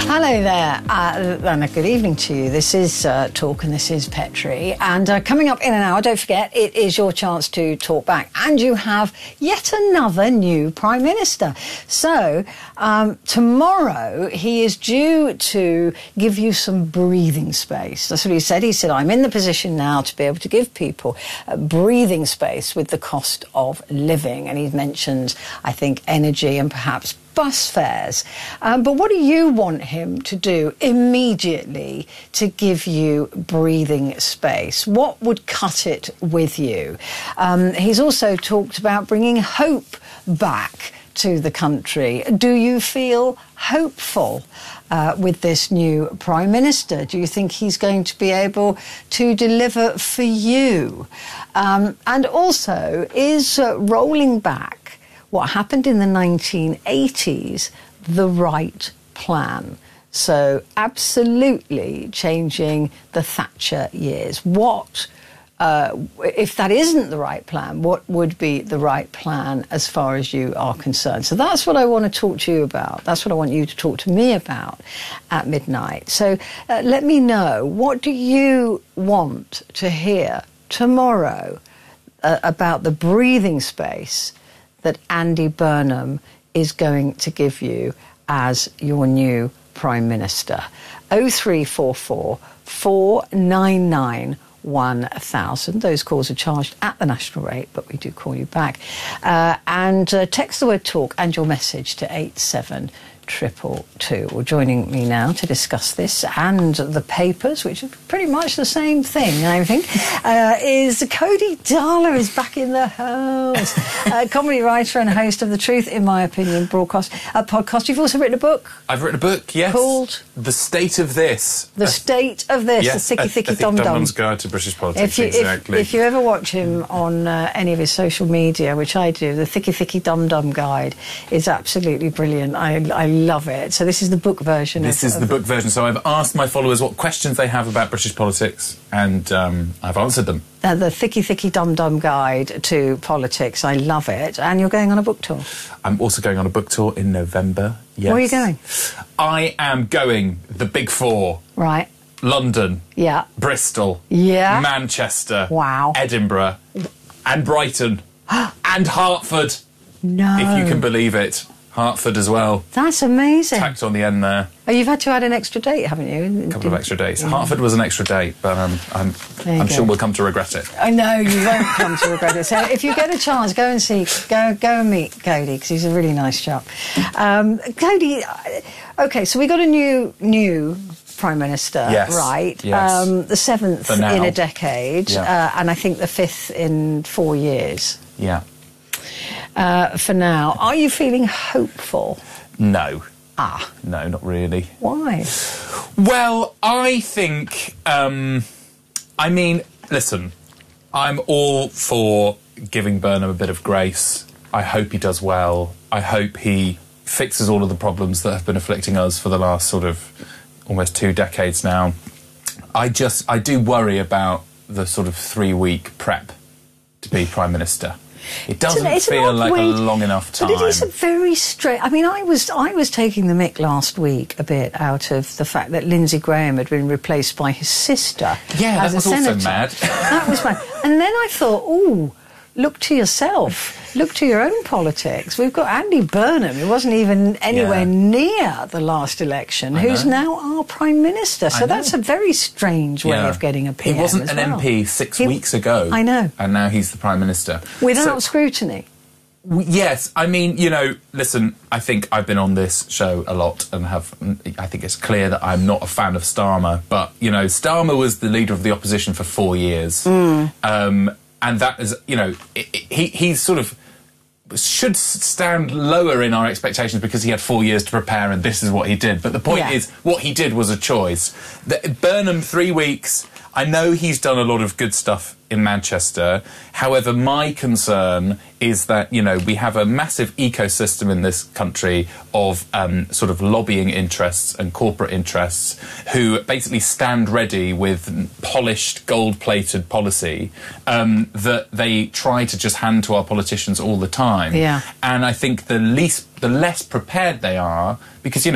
Hello there, and a good evening to you. This is Talk, and this is Petri. And coming up in an hour, don't forget, it is your chance to talk back. And you have yet another new Prime Minister. So, tomorrow, he is due to give you some breathing space. That's what he said. He said, I'm in the position now to be able to give people breathing space with the cost of living. And he mentions, I think, energy and perhaps bus fares. But what do you want him to do immediately to give you breathing space? What would cut it with you? He's also talked about bringing hope back to the country. Do you feel hopeful with this new Prime Minister? Do you think he's going to be able to deliver for you? And also, is rolling back what happened in the 1980s the right plan? So absolutely changing the Thatcher years. What, if that isn't the right plan, what would be the right plan as far as you are concerned? So that's what I want to talk to you about. That's what I want you to talk to me about at midnight. So let me know, what do you want to hear tomorrow about the breathing space that Andy Burnham is going to give you as your new Prime Minister? 0344 499 1000. Those calls are charged at the national rate, but we do call you back. And text the word talk and your message to 87222. Well, joining me now to discuss this and the papers, which are pretty much the same thing, I think, is Cody Darla is back in the house. Comedy writer and host of the Truth, in my opinion, podcast. You've also written a book. I've written a book, yes. Called The State of This. The State of This, yes, the Thicky Dum Dum's Guide to British Politics, exactly. If you ever watch him on any of his social media, which I do, the Thicky Dum Guide is absolutely brilliant. I love it. So this is the book version. This is the book version. So I've asked my followers what questions they have about British politics, and I've answered them. The Thicky Dum Guide to Politics. I love it. And you're going on a book tour. I'm also going on a book tour in November. Yes. Where are you going? I am going the Big Four. Right. London. Yeah. Bristol. Yeah. Manchester. Wow. Edinburgh. And Brighton. And Hertford. No. If you can believe it. Hertford as well. That's amazing. Tacked on the end there. Oh, you've had to add an extra date, haven't you? A couple of extra dates. Yeah. Hertford was an extra date, but I'm sure we'll come to regret it. I know you won't come to regret it. So if you get a chance, go and meet Cody, because he's a really nice chap. Cody, okay, so we got a new Prime Minister, yes, right? Yes. The seventh in a decade, and I think the fifth in 4 years. Yeah. For now, are you feeling hopeful? No. Ah. No, not really. Why? Well, I think, I mean, listen, I'm all for giving Burnham a bit of grace. I hope he does well. I hope he fixes all of the problems that have been afflicting us for the last sort of almost 2 decades now. I do worry about the sort of 3-week prep to be Prime Minister. It doesn't feel like a long enough time. But it is a very strange... I mean, I was taking the mick last week a bit out of the fact that Lindsey Graham had been replaced by his sister yeah, as that was a senator. also mad. That was mad. And then I thought, ooh, look to yourself. Look to your own politics. We've got Andy Burnham, who wasn't even anywhere near the last election, who's now our Prime Minister. So that's a very strange way of getting a PM. He wasn't an MP 6 weeks ago. I know. And now he's the Prime Minister. Without scrutiny. Yes, I mean, you know, listen, I think I've been on this show a lot and I think it's clear that I'm not a fan of Starmer, but, you know, Starmer was the leader of the opposition for 4 years. And that is, you know, he's sort of should stand lower in our expectations because he had 4 years to prepare and this is what he did. But the point is, what he did was a choice. Burnham, 3 weeks, I know he's done a lot of good stuff in Manchester. However, my concern is that, you know, we have a massive ecosystem in this country of sort of lobbying interests and corporate interests who basically stand ready with polished, gold-plated policy that they try to just hand to our politicians all the time. Yeah. And I think the less prepared they are, because, you know,